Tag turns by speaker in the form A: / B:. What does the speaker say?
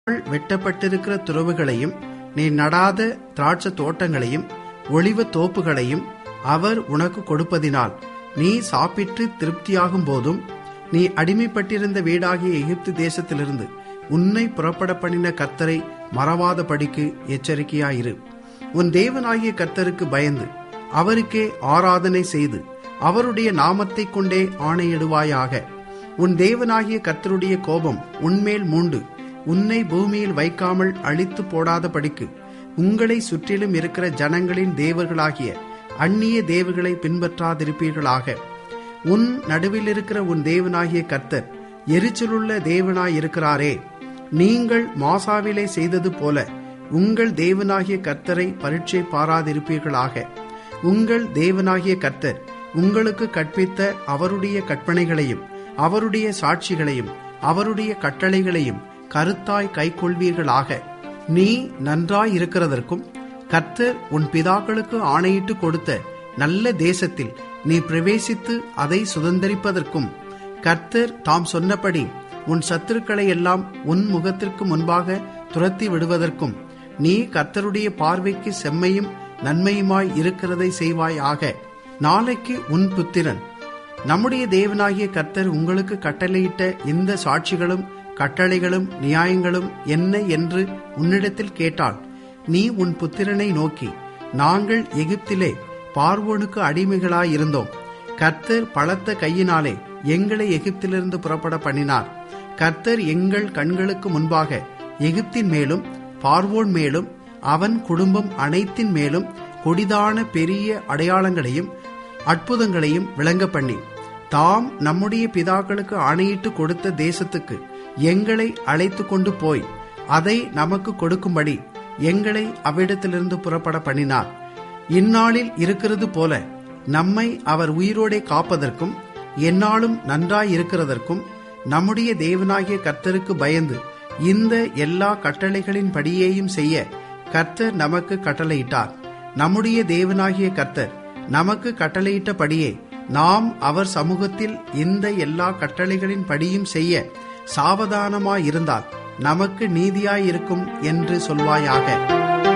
A: வெட்டப்பட்டிருக்கிற துறவுகளையும் நீ நடாத திராட்சை தோட்டங்களையும் ஒலிவ தோப்புகளையும் அவர் உனக்கு கொடுப்பதினால் நீ சாப்பிட்டு திருப்தியாகும் போதும் நீ அடிமைப்பட்டிருந்த வீடாகிய எகிப்து தேசத்திலிருந்து உன்னை புறப்பட பண்ணின கர்த்தரை மறவாதபடிக்கு எச்சரிக்கையாயிரு. உன் தேவனாகிய கர்த்தருக்கு பயந்து அவருக்கே ஆராதனை செய்து அவருடைய நாமத்தை கொண்டே ஆணையிடுவாயாக. உன் தேவனாகிய கர்த்தருடைய கோபம் உன்மேல் மூண்டு உன்னை பூமியில் வைக்காமல் அழித்து போடாதபடிக்கு உங்களை சுற்றிலும் இருக்கிற ஜனங்களின் தேவர்களாகிய அந்நிய தேவர்களை பின்பற்றாதிருப்பீர்களாக. உன் நடுவில் இருக்கிற உன் தேவனாகிய கர்த்தர் எரிச்சலுள்ள தேவனாயிருக்கிறாரே. நீங்கள் மாசாவிலே செய்தது போல உங்கள் தேவனாகிய கர்த்தரை பரீட்சை பாராதிருப்பீர்களாக. உங்கள் தேவனாகிய கர்த்தர் உங்களுக்கு கற்பித்த அவருடைய கற்பனைகளையும் அவருடைய சாட்சிகளையும் அவருடைய கட்டளைகளையும் கருத்தாய் கைக்கொள்வீர்களாக. நீ நன்றாயிருக்கிறதற்கும் கர்த்தர் உன் பிதாக்களுக்கு ஆணையிட்டு கொடுத்த நல்ல தேசத்தில் நீ பிரவேசித்து அதை சுதந்தரிப்பதற்கும் கர்த்தர் தாம் சொன்னபடி உன் சத்துருக்களை எல்லாம் உன் முகத்திற்கு முன்பாக துரத்தி விடுவதற்கும் நீ கர்த்தருடைய பார்வைக்கு செம்மையும் நன்மையுமாய் இருக்கிறதை செய்வாயாக. நாளைக்கு உன் புத்திரன் நம்முடைய தேவனாகிய கர்த்தர் உங்களுக்கு கட்டளையிட்ட இந்த சாட்சிகளும் கட்டளைகளும் நியாயங்களும் என்ன என்று உன்னிடத்தில் கேட்டால், நீ உன் புத்திரனை நோக்கி, நாங்கள் எகிப்திலே பார்வோனுக்கு அடிமைகளாயிருந்தோம். கர்த்தர் பலத்த கையினாலே எங்களை எகிப்திலிருந்து புறப்பட பண்ணினார். கர்த்தர் எங்கள் கண்களுக்கு முன்பாக எகிப்தின் மேலும் பார்வோன் மேலும் அவன் குடும்பம் அனைத்தின் மேலும் கொடிதான பெரிய அடையாளங்களையும் அற்புதங்களையும் விளங்க பண்ணி தாம் நம்முடைய பிதாக்களுக்கு ஆணையிட்டு கொடுத்த தேசத்துக்கு எங்களை அழைத்து கொண்டு போய் அதை நமக்கு கொடுக்கும்படி எங்களை அவ்விடத்திலிருந்து புறப்பட பண்ணினார். இந்நாளில் இருக்கிறது போல நம்மை அவர் உயிரோடே காப்பதற்கும் எந்நாளும் நன்றாயிருக்கிறதற்கும் நம்முடைய தேவனாகிய கர்த்தருக்கு பயந்து இந்த எல்லா கட்டளைகளின் படியேயும் செய்ய கர்த்தர் நமக்கு கட்டளையிட்டார். நம்முடைய தேவனாகிய கர்த்தர் நமக்கு கட்டளையிட்டபடியே நாம் அவர் சமூகத்தில் இந்த எல்லா கட்டளைகளின் படியும் செய்ய சாவதானமாயிருந்தால் நமக்கு நீதியாயிருக்கும் என்று சொல்வாயாக.